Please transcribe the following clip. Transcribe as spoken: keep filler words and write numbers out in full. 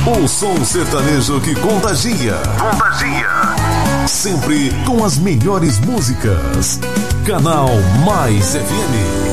O som sertanejo que contagia. Contagia. Sempre com as melhores músicas. Canal Mais F M.